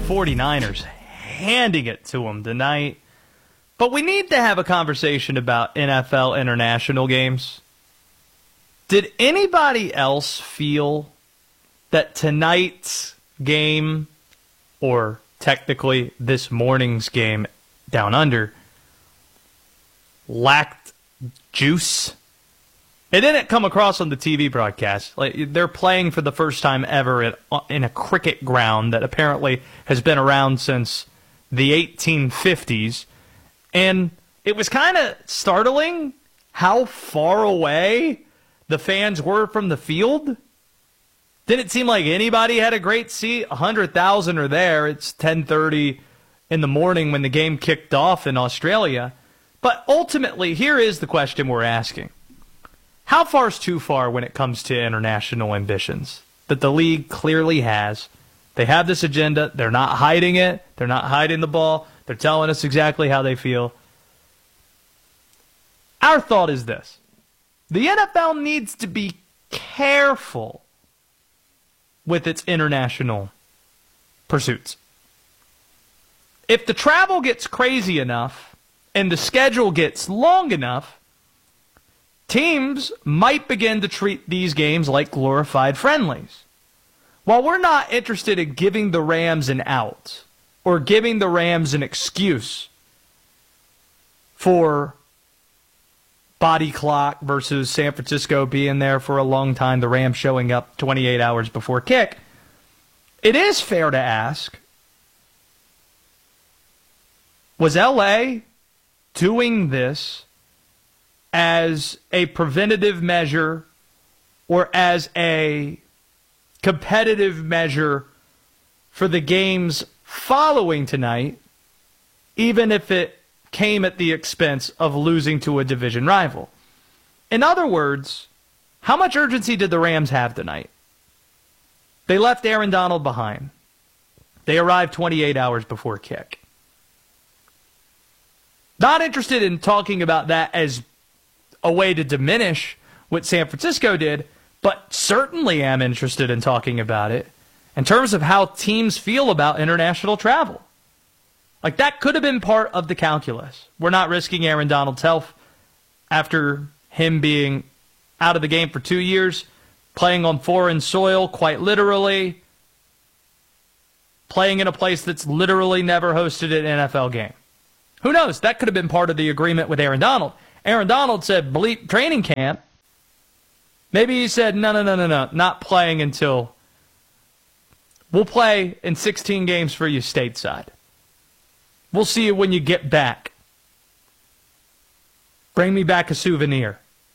49ers handing it to them tonight. But we need to have a conversation about NFL international games. Did anybody else feel that tonight's game, or technically this morning's game down under, lacked juice? It didn't come across on the TV broadcast. Like, they're playing for the first time ever in a cricket ground that apparently has been around since the 1850s. And it was kind of startling how far away the fans were from the field. Didn't seem like anybody had a great seat. 100,000 are there. It's 10:30 in the morning when the game kicked off in Australia. But ultimately, here is the question we're asking. How far is too far when it comes to international ambitions that the league clearly has? They have this agenda. They're not hiding it. They're not hiding the ball. They're telling us exactly how they feel. Our thought is this. The NFL needs to be careful with its international pursuits. If the travel gets crazy enough and the schedule gets long enough, teams might begin to treat these games like glorified friendlies. While we're not interested in giving the Rams an out or giving the Rams an excuse for body clock versus San Francisco being there for a long time, the Rams showing up 28 hours before kick, it is fair to ask, was LA doing this as a preventative measure or as a competitive measure for the games following tonight, even if it came at the expense of losing to a division rival? In other words, how much urgency did the Rams have tonight? They left Aaron Donald behind. They arrived 28 hours before kick. Not interested in talking about that as a way to diminish what San Francisco did, but certainly am interested in talking about it in terms of how teams feel about international travel. Like, that could have been part of the calculus. We're not risking Aaron Donald's health after him being out of the game for 2 years, playing on foreign soil, quite literally, playing in a place that's literally never hosted an NFL game. Who knows? That could have been part of the agreement with Aaron Donald. Aaron Donald said, bleep training camp. Maybe he said, no, not playing until we'll play in 16 games for you stateside. We'll see you when you get back. Bring me back a souvenir.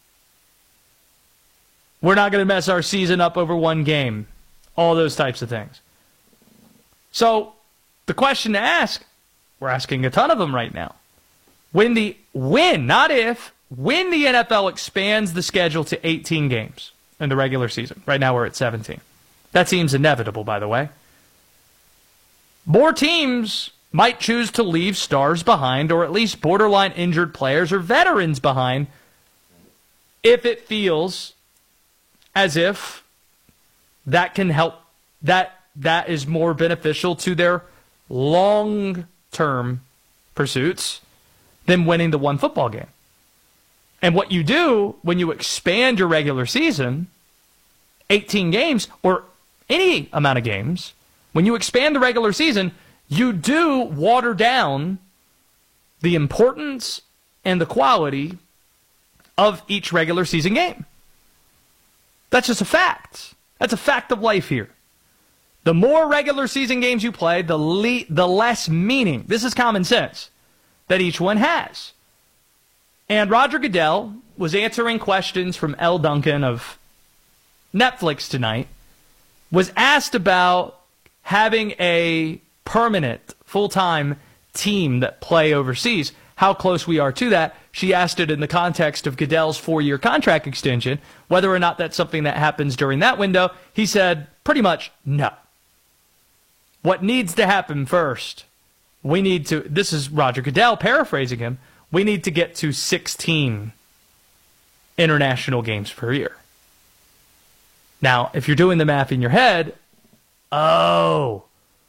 We're not going to mess our season up over one game. All those types of things. So, the question to ask, we're asking a ton of them right now. When the NFL expands the schedule to 18 games in the regular season, right now we're at 17. That seems inevitable, by the way. More teams might choose to leave stars behind, or at least borderline injured players or veterans behind, if it feels as if that can help, that is more beneficial to their long-term pursuits than winning the one football game. And what you do when you expand your regular season, 18 games, or any amount of games, when you expand the regular season, you do water down the importance and the quality of each regular season game. That's just a fact. That's a fact of life here. The more regular season games you play, the less meaning, this is common sense, that each one has. And Roger Goodell was answering questions from Elle Duncan of Netflix tonight, was asked about having a permanent, full-time team that play overseas, how close we are to that. She asked it in the context of Goodell's 4-year contract extension, whether or not that's something that happens during that window. He said pretty much no. What needs to happen first, this is Roger Goodell paraphrasing him, we need to get to 16 international games per year. Now, if you're doing the math in your head,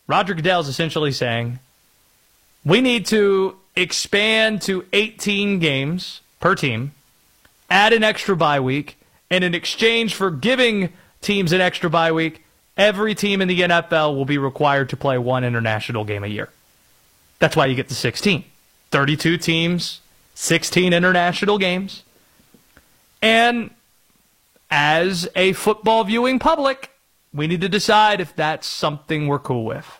Roger Goodell is essentially saying we need to expand to 18 games per team, add an extra bye week, and in exchange for giving teams an extra bye week, every team in the NFL will be required to play one international game a year. That's why you get the 16. 32 teams, 16 international games. And as a football viewing public, we need to decide if that's something we're cool with.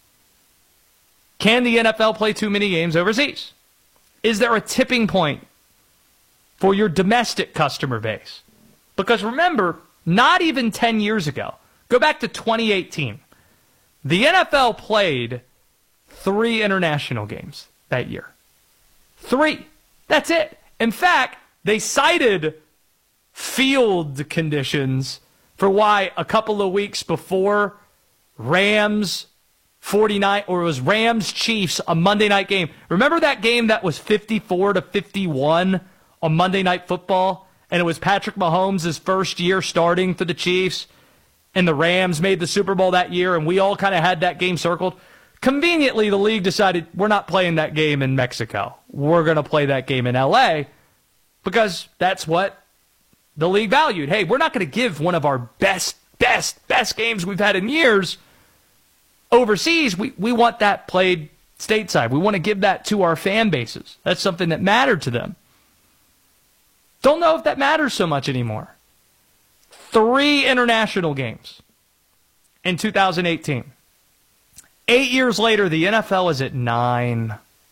Can the NFL play too many games overseas? Is there a tipping point for your domestic customer base? Because remember, not even 10 years ago, go back to 2018, the NFL played 3 international games that year. 3. That's it. In fact, they cited field conditions for why a couple of weeks before Rams 49, or it was Rams Chiefs, a Monday night game. Remember that game that was 54-51 on Monday Night Football? And it was Patrick Mahomes' first year starting for the Chiefs, and the Rams made the Super Bowl that year, and we all kind of had that game circled. Conveniently, the league decided we're not playing that game in Mexico. We're going to play that game in L.A. because that's what the league valued. Hey, we're not going to give one of our best games we've had in years overseas. We want that played stateside. We want to give that to our fan bases. That's something that mattered to them. Don't know if that matters so much anymore. 3 international games in 2018. 8 years later, the NFL is at 9.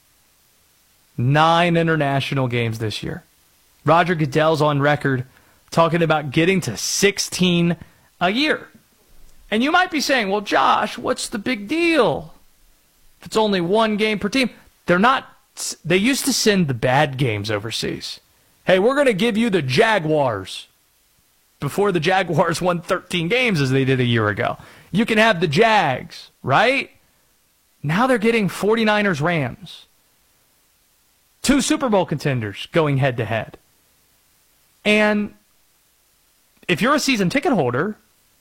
9 international games this year. Roger Goodell's on record talking about getting to 16 a year. And you might be saying, well, Josh, what's the big deal? If it's only 1 game per team. They used to send the bad games overseas. Hey, we're going to give you the Jaguars. Before the Jaguars won 13 games as they did a year ago. You can have the Jags, right? Now they're getting 49ers Rams. 2 Super Bowl contenders going head to head. And if you're a season ticket holder,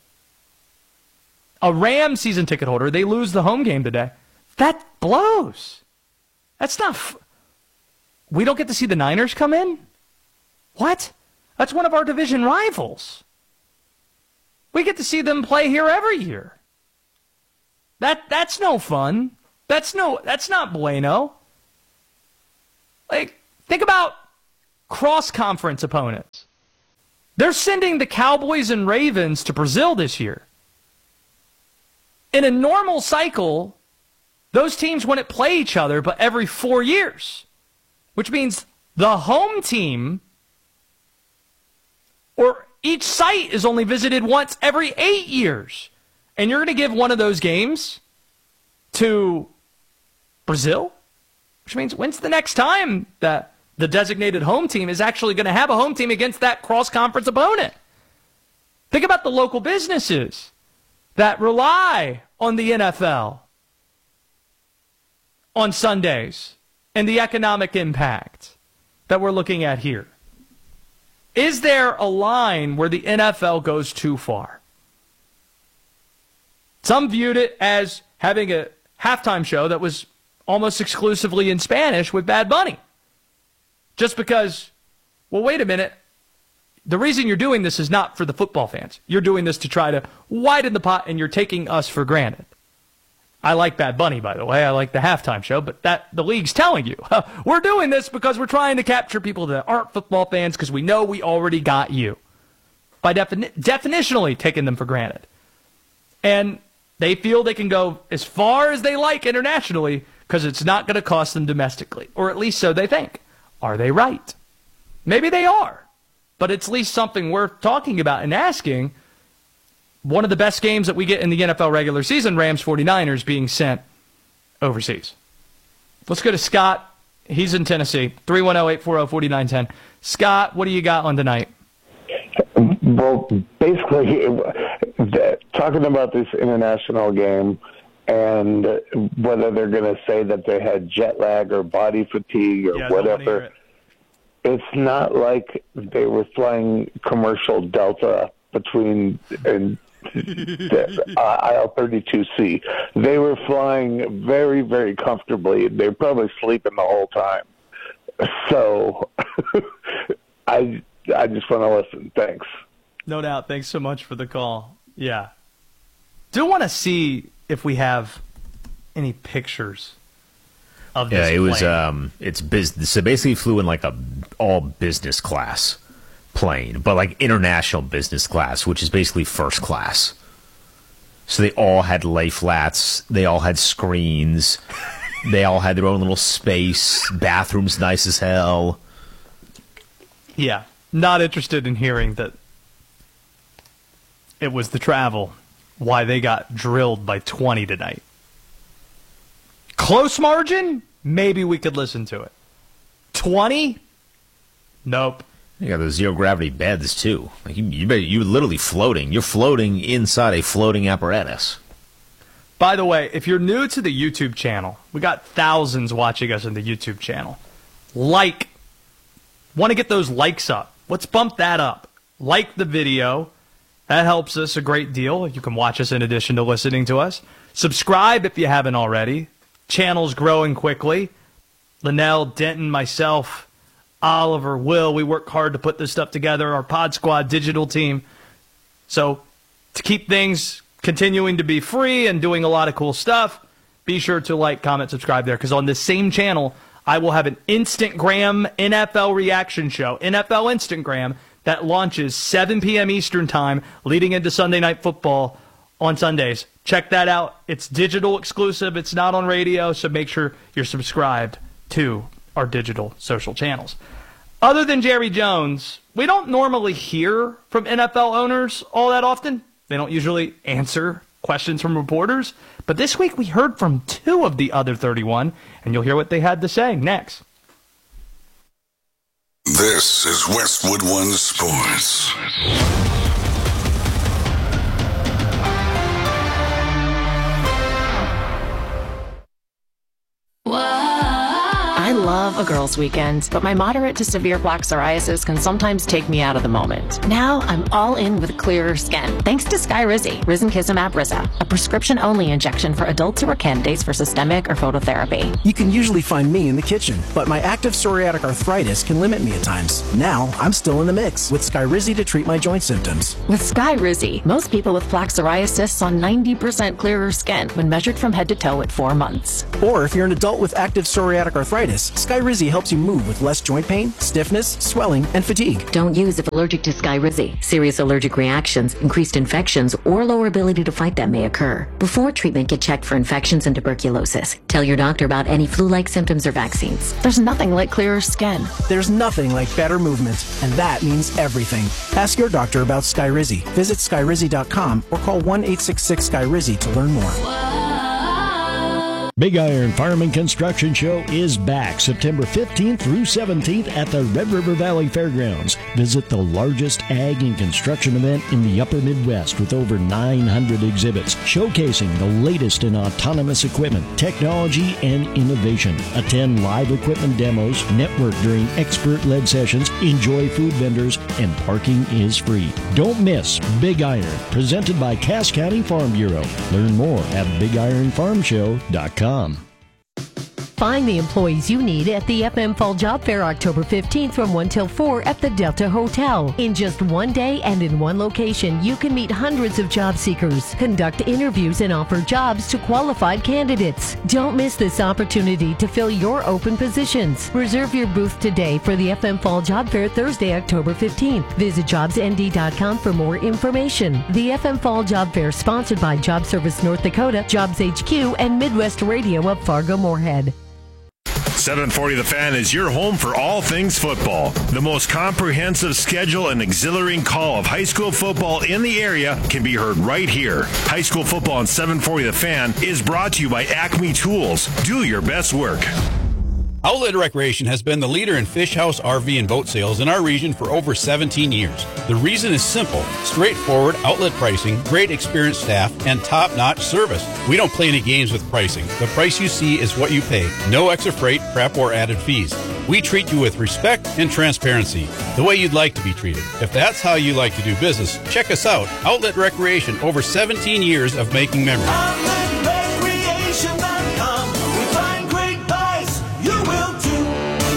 a Rams season ticket holder, they lose the home game today. That blows. That's not... We don't get to see the Niners come in? What? That's one of our division rivals. We get to see them play here every year. That's no fun. That's not bueno. Like, think about cross-conference opponents. They're sending the Cowboys and Ravens to Brazil this year. In a normal cycle, those teams wouldn't play each other but every 4 years, which means the home team or each site is only visited once every 8 years. And you're going to give one of those games to Brazil? Which means when's the next time that the designated home team is actually going to have a home team against that cross-conference opponent? Think about the local businesses that rely on the NFL on Sundays and the economic impact that we're looking at here. Is there a line where the NFL goes too far? Some viewed it as having a halftime show that was almost exclusively in Spanish with Bad Bunny. Just because, well, wait a minute. The reason you're doing this is not for the football fans. You're doing this to try to widen the pot, and you're taking us for granted. I like Bad Bunny, by the way. I like the halftime show, but the league's telling you, we're doing this because we're trying to capture people that aren't football fans because we know we already got you. By definitionally taking them for granted. And they feel they can go as far as they like internationally because it's not going to cost them domestically. Or at least so they think. Are they right? Maybe they are. But it's at least something worth talking about and asking. One of the best games that we get in the NFL regular season, Rams 49ers, being sent overseas. Let's go to Scott. He's in Tennessee. 310-840-4910. Scott, what do you got on tonight? Well, basically, talking about this international game and whether they're going to say that they had jet lag or body fatigue or whatever, it's not like they were flying commercial Delta between aisle 32C. They were flying very, very comfortably. They were probably sleeping the whole time. So I just want to listen. Thanks. No doubt. Thanks so much for the call. Yeah. Do want to see if we have any pictures of this it was plane. it's business. So basically flew in like a all business class plane, but like international business class, which is basically first class. So they all had lay flats, they all had screens, they all had their own little space, bathrooms nice as hell. Yeah. Not interested in hearing that it was the travel why they got drilled by 20 tonight. Close margin? Maybe we could listen to it. 20? Nope. You got those zero gravity beds too. Like you're literally floating. You're floating inside a floating apparatus. By the way, if you're new to the YouTube channel, we got thousands watching us on the YouTube channel. Want to get those likes up. Let's bump that up. Like the video. That helps us a great deal. You can watch us in addition to listening to us. Subscribe if you haven't already. Channel's growing quickly. Linnell, Denton, myself, Oliver, Will, we work hard to put this stuff together. Our Pod Squad digital team. So to keep things continuing to be free and doing a lot of cool stuff, be sure to like, comment, subscribe there. Because on this same channel, I will have an Instantgram NFL reaction show, NFL Instantgram, that launches 7 p.m. Eastern Time leading into Sunday Night Football on Sundays. Check that out. It's digital exclusive. It's not on radio, so make sure you're subscribed to our digital social channels. Other than Jerry Jones, we don't normally hear from NFL owners all that often. They don't usually answer questions from reporters. But this week we heard from 2 of the other 31, and you'll hear what they had to say next. This is Westwood One Sports. I love a girls' weekend, but my moderate to severe plaque psoriasis can sometimes take me out of the moment. Now I'm all in with clearer skin, thanks to Skyrizi, Risankizumab Riza, a prescription-only injection for adults who are candidates for systemic or phototherapy. You can usually find me in the kitchen, but my active psoriatic arthritis can limit me at times. Now I'm still in the mix with Skyrizi to treat my joint symptoms. With Skyrizi, most people with plaque psoriasis saw 90% clearer skin when measured from head to toe at 4 months. Or if you're an adult with active psoriatic arthritis, Skyrizi helps you move with less joint pain, stiffness, swelling, and fatigue. Don't use if allergic to Skyrizi. Serious allergic reactions, increased infections, or lower ability to fight them may occur. Before treatment, get checked for infections and tuberculosis. Tell your doctor about any flu-like symptoms or vaccines. There's nothing like clearer skin. There's nothing like better movement, and that means everything. Ask your doctor about Skyrizi. Visit Skyrizi.com or call 1-866-SKYRIZI to learn more. Big Iron Farm and Construction Show is back September 15th through 17th at the Red River Valley Fairgrounds. Visit the largest ag and construction event in the upper Midwest with over 900 exhibits showcasing the latest in autonomous equipment, technology, and innovation. Attend live equipment demos, network during expert-led sessions, enjoy food vendors, and parking is free. Don't miss Big Iron, presented by Cass County Farm Bureau. Learn more at BigIronFarmShow.com. Find the employees you need at the FM Fall Job Fair October 15th from 1 till 4 at the Delta Hotel. In just one day and in one location, you can meet hundreds of job seekers, conduct interviews, and offer jobs to qualified candidates. Don't miss this opportunity to fill your open positions. Reserve your booth today for the FM Fall Job Fair Thursday, October 15th. Visit JobsND.com for more information. The FM Fall Job Fair sponsored by Job Service North Dakota, Jobs HQ, and Midwest Radio of Fargo-Moorhead. 740 The Fan is your home for all things football. The most comprehensive schedule and exhilarating call of high school football in the area can be heard right here. High school football on 740 The Fan is brought to you by Acme Tools. Do your best work. Outlet Recreation has been the leader in fish house, RV, and boat sales in our region for over 17 years. The reason is simple: straightforward outlet pricing, great experienced staff, and top-notch service. We don't play any games with pricing. The price you see is what you pay. No extra freight, prep, or added fees. We treat you with respect and transparency, the way you'd like to be treated. If that's how you like to do business, check us out. Outlet Recreation, over 17 years of making memories. OutletRecreation.com. We find great buys. You will too.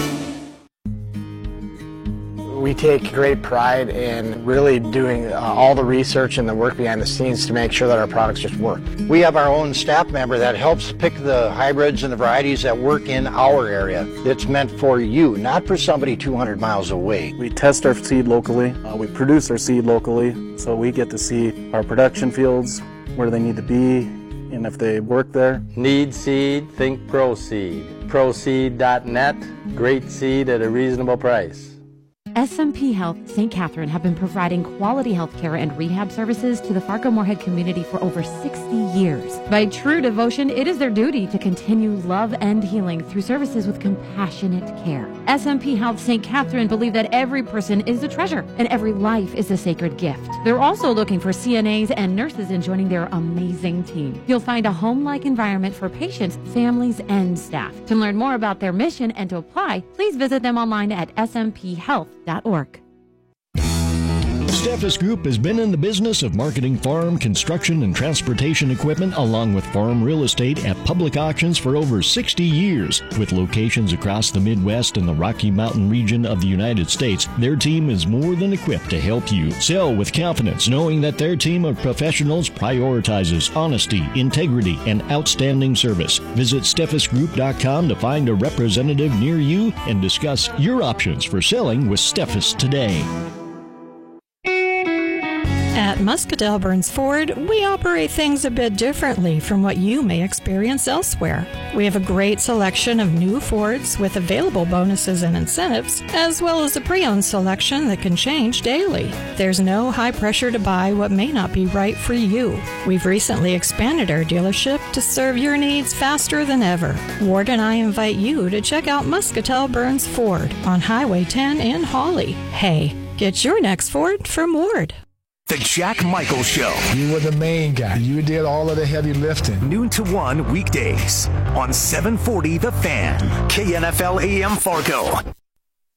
We take great pride in really doing all the research and the work behind the scenes to make sure that our products just work. We have our own staff member that helps pick the hybrids and the varieties that work in our area. It's meant for you, not for somebody 200 miles away. We test our seed locally. We produce our seed locally, so we get to see our production fields, where they need to be, and if they work there. Need seed? Think ProSeed. ProSeed.net. Great seed at a reasonable price. SMP Health St. Catherine have been providing quality health care and rehab services to the Fargo-Moorhead community for over 60 years. By true devotion, it is their duty to continue love and healing through services with compassionate care. SMP Health St. Catherine believe that every person is a treasure and every life is a sacred gift. They're also looking for CNAs and nurses in joining their amazing team. You'll find a home-like environment for patients, families, and staff. To learn more about their mission and to apply, please visit them online at smphhealth.org. Steffes Group has been in the business of marketing farm, construction, and transportation equipment along with farm real estate at public auctions for over 60 years. With locations across the Midwest and the Rocky Mountain region of the United States, their team is more than equipped to help you sell with confidence, knowing that their team of professionals prioritizes honesty, integrity, and outstanding service. Visit SteffesGroup.com to find a representative near you and discuss your options for selling with Steffes today. At Muscatell Burns Ford, we operate things a bit differently from what you may experience elsewhere. We have a great selection of new Fords with available bonuses and incentives, as well as a pre-owned selection that can change daily. There's no high pressure to buy what may not be right for you. We've recently expanded our dealership to serve your needs faster than ever. Ward and I invite you to check out Muscatell Burns Ford on Highway 10 in Hawley. Hey, get your next Ford from Ward. The Jack Michael Show. You were the main guy. You did all of the heavy lifting. Noon to 1 weekdays on 740 The Fan. KNFL AM Fargo.